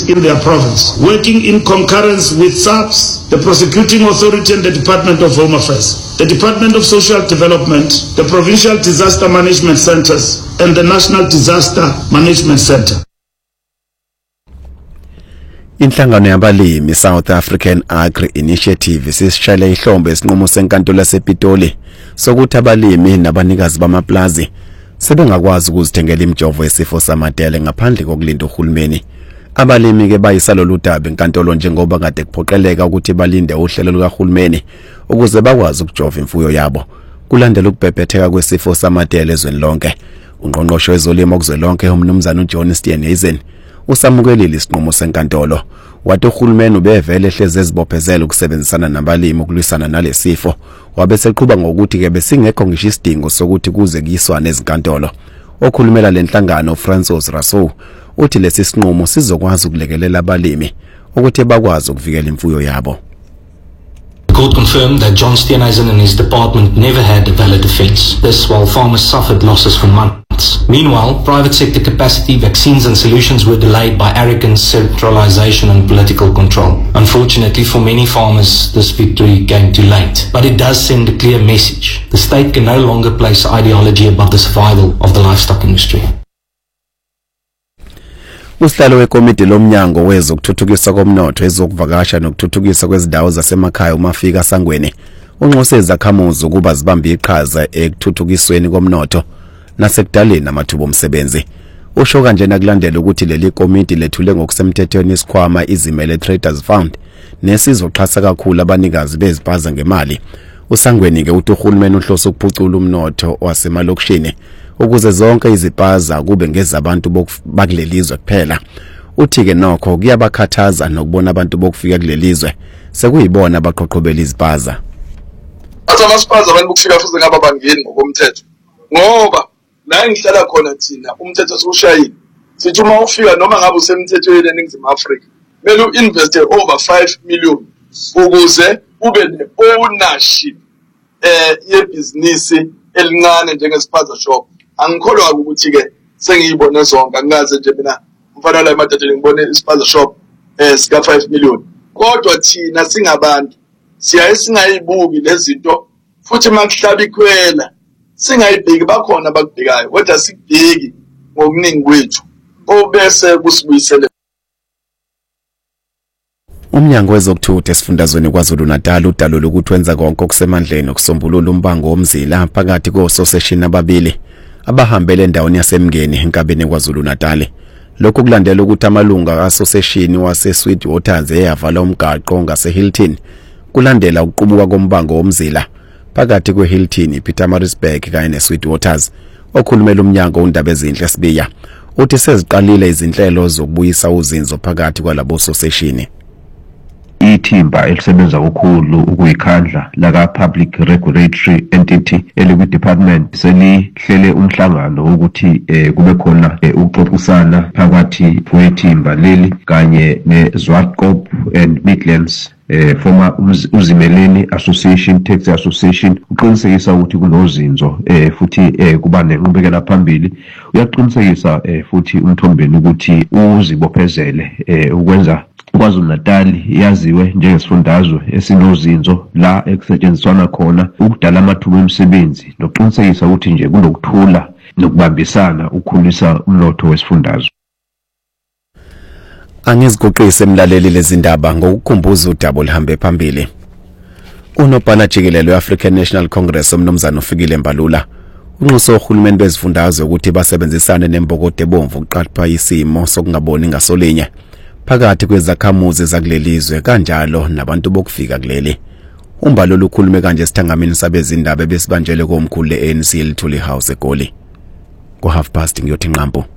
activities in their province, working in concurrence with SAPS, the Prosecuting Authority and the Department of Home Affairs, the Department of Social Development, the Provincial Disaster Management Centers, and the National Disaster Management Center. Inhlangano yabalimi South African Agri Initiative sisishayele ihlombe isinqumo senkantolo yasePitoli sokuthi abalimi nabanikazi bamaplazi sebengakwazi ukuzithengela imijovo yesifo samatele ngaphandle kokulinda uhulumeni. Abalimi ke bayisalolu daba enkantolo njengoba kade kuphoqeleka ukuthi balinde uhlelo lukahulumeni ukuze bakwazi ukujova imfuyo yabo. Kulandela ukubhebhetheka kwesifo samatele ezweni lonke. Ungqongqoshe wezolimo kuzwelonke uMnumzana uJohn Steenhuisen usamukelile isinqumo senkantolo. Wathi uhulumeni ubevele ehleze ezibophezela ukusebenzisana nabalimi ukulwisana nalesifo. Wabe seqhubeka ngokuthi ke besingekho ngisho isidingo sokuthi kuze kuyiswane ezinkantolo. Okhulumela lenhlangano Francois Rasoul uthi lesi sinqumo sizokwazi ukulekelela abalimi ukuthi bakwazi ukuvikela imfuyo yabo. The court confirmed that John Steenhuisen and his department never had a valid defense. This while farmers suffered losses for months. Meanwhile, private sector capacity, vaccines and solutions were delayed by arrogance, centralization and political control. Unfortunately for many farmers, this victory came too late. But it does send a clear message. The state can no longer place ideology above the survival of the livestock industry. Usihlalo wekomiti lomnyango wezokuthuthukiswa komnotho ezokuvakasha nokuthuthukiswa kwezindawo zasemakhaya umafika Sangweni unxuse izakhamuzi ukuba zibambe iqhaza ekuthuthukisweni komnotho nasekudaleni amathuba omsebenzi. Usho kanje nakulandela ukuthi leli komiti lethule ngokusemthethweni isikhwama izimele Traders Fund nesizoxhasa kakhulu abanikazi bezibhaza ngemali. Usangweni ke uthi uhulumeni uhlose ukuphucula umnotho wasemalokishini ukuze zonke izibhaza kube ngezabantu bakulelizwe kuphela. Uthi ke nokho kuyabakhathaza nokubona abantu bokufika kulelizwe sekuyibona abaqoqobela izibhaza. Abasibhaza abantu bokufika futhi ngaba bangeni ngokomthetho. Ngoba la ngihlala khona thina umthetho soshayini. Sithi uma ufika noma ngabe usemthethweni eNingizimu Afrika, kumele uinveste over 5 million ukuze ube ne-ownership yebhizinisi elincane njengespaza shop. Angikholwa ukuthi ke sengiyibone zonke angaze nje mina mfana la emadadeni ngibone ispaza shop sika 5 million. Kodwa thina singabantu siyaye singayibuki lezinto futhi makuhlaba ikhwela singayibheki bakhona abakubhekayo kodwa sikubheki ngokuningi kwethu obese kusibuyisele. Umnyango wezokuthutha esifundazweni KwaZulu-Natal udalula ukuthi wenza konke okusemandleni ukusombulula umbango womzila phakathi kososeshini ababili abahambele endaweni yasemngeni enkabeni KwaZulu-Natal. Lokhu kulandela ukuthi amalunga asoseshini wase-Sweet Waters eyavala umgaqo ngase-Hilton kulandela ukuqubuka kombango womzila phakathi kwe-Hilton, Pietermaritzburg kanye ne-Sweet Waters. Okhulumela umnyango undaba ezinhle Sibiya uthi seziqalile izinhlelo zokubuyisa uzinzo phakathi kwalabo soseshini. Ithimba elisebenza kakhulu ukuyikhandla laka Public Regulatory Entity elikwi department selihlele umhlangano ukuthi kube khona ukuxoxisana phakathi kwethimba leli kanye neZwartkop and Midlands former uzimeleni association taxi association uqinisekisa ukuthi kunozinzo futhi kuba nenqubekela phambili. Uyaqinisekisa futhi uMthombeni ukuthi uzibophezele ukwenza KwaZulu-Natal yaziwe njengesifundazwe esinozinzo la ekusetshenziswana khona ukudala amathuba emisebenzi nokuqinisekisa ukuthi nje kunokuthula nokubambisana ukukhulisa umnotho wesifundazwe. Angizigoqise emlaleli lezindaba ngokukhumbuza udaba oluhambe phambili. Unobhala jikelele weAfrican National Congress uMnumzana uFikile Mbalula unxusa uhulumeni bezifundazwe ukuthi basebenzisane nembokode ebomvu ukuqapha isimo sokungaboni ngasolinye phakathi kwezakhamuzi zakulelizwe kanjalo nabantu bokufika kuleli. Umbalula ukhulume kanje esithangamini sabezindaba ebesibanjele komkhulu leANC eLithuli House eGoli. Ko half past ngiyothi nqampo.